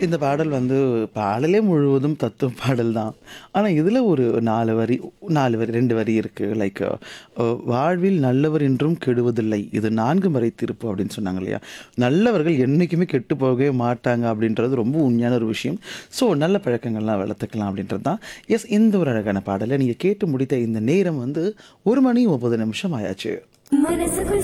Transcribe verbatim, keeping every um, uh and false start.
இந்த பாடல் வந்து பாடலே முழுவதும் தத்துவ பாடல் தான். ஆனா, இதில ஒரு நாலு வரி நாலு வரி ரெண்டு வரி இருக்கு. லைக் அ "வாழ்வில் நல்லவர் என்றும் கெடுவதில்லை. இது நான்கு முறை தீர்ப்பு" அப்படின்னு சொன்னாங்க இல்லையா? நல்லவர்கள் என்னைக்குமே கெட்டு போகவே மாட்டாங்க அப்படின்றது ரொம்ப உண்மையான ஒரு விஷயம். ஸோ, நல்ல பழக்கங்கள்லாம் வளர்த்துக்கலாம் அப்படின்றது தான். எஸ், இந்த ஒரு அழகான பாடல நீங்க கேட்டு முடித்த இந்த நேரம் வந்து ஒரு மணி முப்பது நிமிஷம் ஆயாச்சு. மனசுக்குள்